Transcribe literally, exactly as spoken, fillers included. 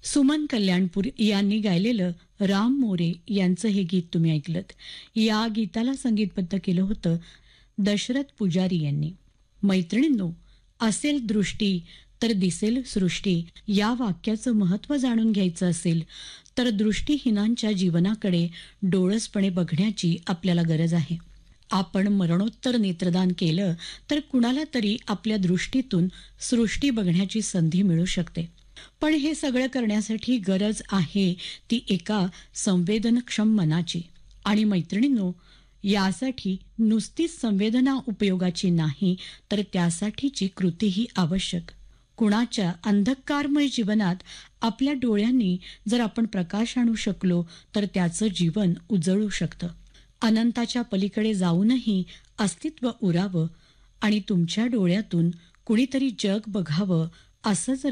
सुमन कल्याणपूर यांनी गायलेलं राम मोरे यांचं हे गीत तुम्ही ऐकलत. या गीताला संगीतबद्ध केलं होतं दशरथ पुजारी यांनी. मैत्रिणींनो, असेल दृष्टी तर दिसेल सृष्टी या वाक्याचं महत्त्व जाणून घ्यायचं असेल तर दृष्टीहीनांच्या जीवनाकडे डोळसपणे बघण्याची आपल्याला गरज आहे. आपण मरणोत्तर नेत्रदान केलं तर कुणाला तरी आपल्या दृष्टीतून सृष्टी बघण्याची संधी मिळू शकते. पण हे सगळं करण्यासाठी गरज आहे ती एका संवेदनक्षम मनाची. आणि मैत्रिणींनो, यासाठी नुसतीच संवेदना उपयोगाची नाही तर त्यासाठीची कृतीही आवश्यक. कुणाच्या अंधकारमय जीवनात आपल्या डोळ्यांनी जर आपण प्रकाश आणू शकलो तर त्याचं जीवन उजळू शकतं. अनंताच्या पलीकडे जाऊनही अस्तित्व उरावं आणि तुमच्या डोळ्यातून कुणीतरी जग बघावं असं जर